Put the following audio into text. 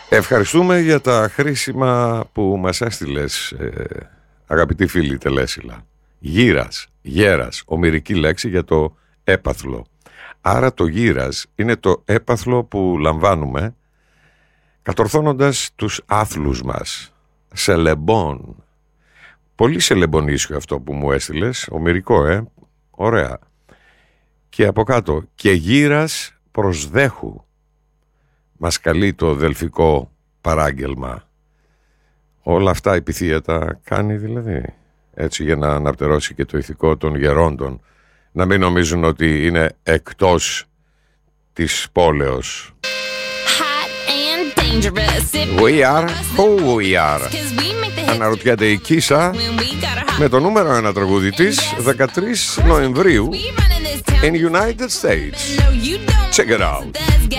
Ευχαριστούμε για τα χρήσιμα που μας έστειλες, αγαπητοί φίλοι Τελέσιλα. Γύρας, γέρας, ομηρική λέξη για το έπαθλο. Άρα το γύρας είναι το έπαθλο που λαμβάνουμε κατορθώνοντας τους άθλους μας. Σελεμπών. Πολύ σελεμπονίσιο αυτό που μου έστειλες. Ομηρικό, ωραία. Και από κάτω, και γύρας προσδέχου. Μας καλεί το δελφικό παράγγελμα. Όλα αυτά η Pythia τα κάνει δηλαδή. Έτσι για να αναπτερώσει και το ηθικό των γερόντων. Να μην νομίζουν ότι είναι εκτός της πόλεως. We are who we are. Αναρωτιέται η Κίσα με το νούμερο 1 τραγούδι της 13 Νοεμβρίου in United States. Check it out.